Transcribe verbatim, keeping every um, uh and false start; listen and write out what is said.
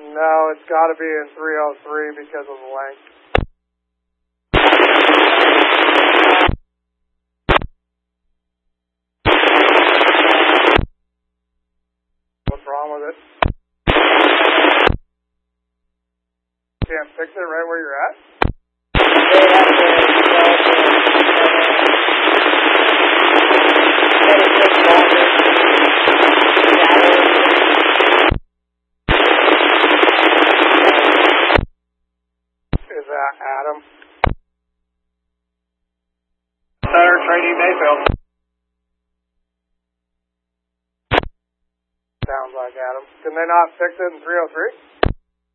No, it's got to be in three oh three because of the length. What's wrong with it? Can't fix it right where you're at? Is that Adam? Center, Trainee Mayfield. Sounds like Adam. Can they not fix it in three oh three?